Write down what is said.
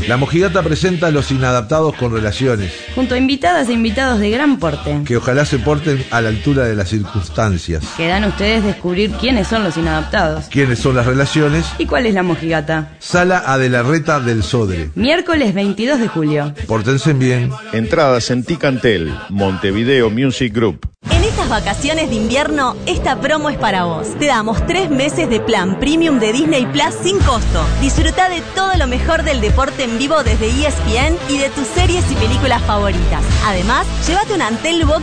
La Mojigata presenta a Los Inadaptados con Relaciones, junto a invitadas e invitados de gran porte, que ojalá se porten a la altura de las circunstancias. Quedan ustedes descubrir quiénes son los inadaptados, quiénes son las relaciones y cuál es la Mojigata. Sala Adelarreta del Sodre, miércoles 22 de julio. Pórtense bien. Entradas en Ticantel, Montevideo Music Group. En estas vacaciones de invierno, esta promo es para vos. Te damos 3 meses de plan premium de Disney Plus sin costo. Disfruta de todo lo mejor del deporte en vivo desde ESPN y de tus series y películas favoritas. Además, llévate un Antel Box